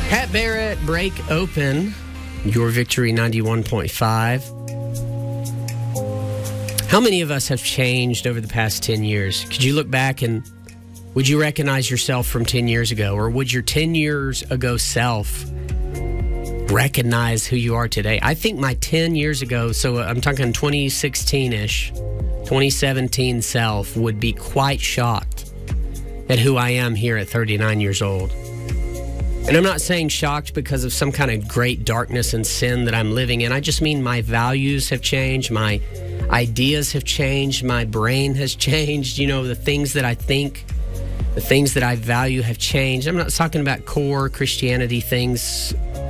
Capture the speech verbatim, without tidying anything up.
Pat Barrett, Break Open, Your Victory ninety-one point five. How many of us have changed over the past ten years? Could you look back and would you recognize yourself from ten years ago? Or would your ten years ago self recognize who you are today? I think my ten years ago, so I'm talking twenty sixteen-ish, twenty seventeen self would be quite shocked at who I am here at thirty-nine years old. And I'm not saying shocked because of some kind of great darkness and sin that I'm living in. I just mean my values have changed, my ideas have changed, my brain has changed. You know, the things that I think, the things that I value have changed. I'm not talking about core Christianity things